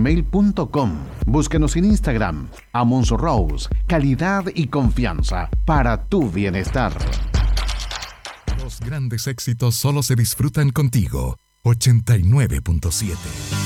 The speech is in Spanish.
amonrose@gmail.com. Búsquenos en Instagram, Rose, calidad y confianza para tu bienestar. Los grandes éxitos solo se disfrutan contigo. 89.7